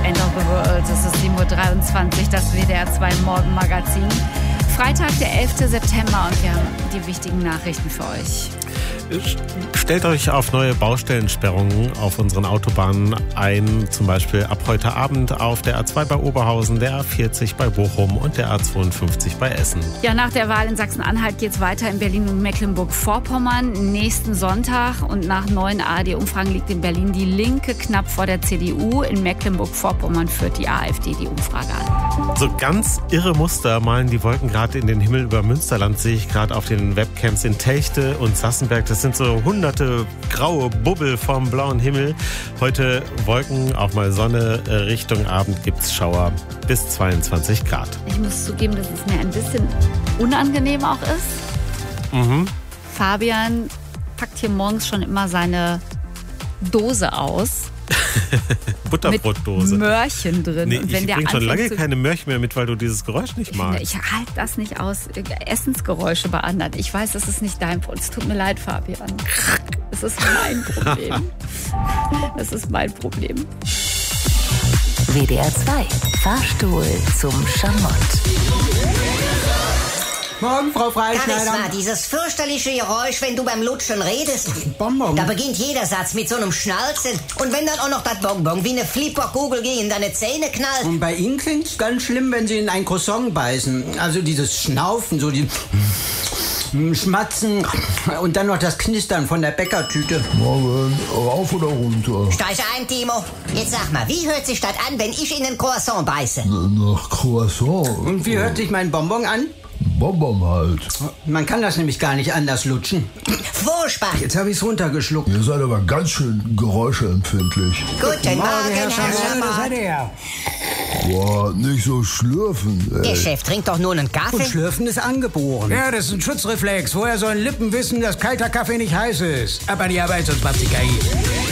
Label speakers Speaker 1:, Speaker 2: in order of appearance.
Speaker 1: End of the World. Es ist 7.23 Uhr, das WDR 2 Morgenmagazin. Freitag, der 11. September und wir haben die wichtigen Nachrichten für euch.
Speaker 2: Stellt euch auf neue Baustellensperrungen auf unseren Autobahnen ein, zum Beispiel ab heute Abend auf der A2 bei Oberhausen, der A40 bei Bochum und der A52 bei Essen.
Speaker 1: Ja, nach der Wahl in Sachsen-Anhalt geht es weiter in Berlin und Mecklenburg-Vorpommern nächsten Sonntag und nach neuen ARD-Umfragen liegt in Berlin die Linke knapp vor der CDU. In Mecklenburg-Vorpommern führt die AfD die Umfrage an.
Speaker 2: So ganz irre Muster malen die Wolken gerade in den Himmel über Münsterland, sehe ich gerade auf den Webcams in Telchte und Sassenberg. Das sind so hunderte graue Bubbel vom blauen Himmel. Heute Wolken, auch mal Sonne. Richtung Abend gibt's Schauer bis 22 Grad.
Speaker 1: Ich muss zugeben, dass es mir ein bisschen unangenehm auch ist. Fabian packt hier morgens schon immer seine Dose aus.
Speaker 2: Butterbrotdose.
Speaker 1: Mit Möhrchen drin.
Speaker 2: Nee,
Speaker 1: und wenn
Speaker 2: ich
Speaker 1: der
Speaker 2: bringe schon lange
Speaker 1: zu,
Speaker 2: keine Möhrchen mehr mit, weil du dieses Geräusch nicht magst.
Speaker 1: Ich halte das nicht aus, Essensgeräusche bei anderen. Ich weiß, das ist nicht dein Problem. Es tut mir leid, Fabian. Es ist mein Problem. Es ist mein Problem.
Speaker 3: WDR 2. Fahrstuhl zum Schamott.
Speaker 4: Morgen, Frau Freischneider.
Speaker 5: Charisma, dieses fürchterliche Geräusch, wenn du beim Lutschen redest.
Speaker 4: Bonbon.
Speaker 5: Da beginnt jeder Satz mit so einem Schnalzen. Und wenn dann auch noch das Bonbon wie eine Flipperkugel gegen deine Zähne knallt.
Speaker 4: Und bei Ihnen klingt's ganz schlimm, wenn Sie in ein Croissant beißen. Also dieses Schnaufen, so die Schmatzen und dann noch das Knistern von der Bäckertüte.
Speaker 6: Morgen, rauf oder runter?
Speaker 5: Steig ein, Timo. Jetzt sag mal, wie hört sich das an, wenn ich in ein Croissant beiße?
Speaker 6: Nach Croissant.
Speaker 4: Und wie hört sich mein Bonbon an?
Speaker 6: Bonbon halt.
Speaker 4: Man kann das nämlich gar nicht anders lutschen.
Speaker 5: Furchtbar.
Speaker 4: Jetzt habe ich's runtergeschluckt.
Speaker 6: Ihr seid aber ganz schön geräuscheempfindlich.
Speaker 5: Guten Morgen, Herr
Speaker 4: seid ihr ja.
Speaker 6: Boah, nicht so schlürfen,
Speaker 5: Der
Speaker 6: ey.
Speaker 5: Chef trinkt doch nur einen
Speaker 4: Und
Speaker 5: Kaffee.
Speaker 4: Schlürfen ist angeboren. Ja, das ist ein Schutzreflex. Woher sollen Lippen wissen, dass kalter Kaffee nicht heiß ist? Ab an die Arbeit, sonst macht sie KI.